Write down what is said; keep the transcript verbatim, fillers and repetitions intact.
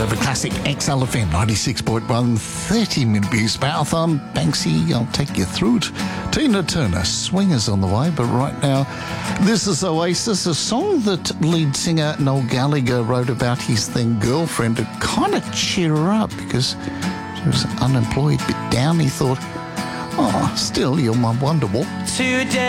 over Classic X L F M ninety-six point one, thirty-minute Abuse Marathon. Banksy, I'll take you through it. Tina Turner, Swingers on the way, but right now, this is Oasis, a song that lead singer Noel Gallagher wrote about his then girlfriend to kind of cheer her up because she was unemployed, a bit down. He thought, oh, still, you're my Wonderwall. Today.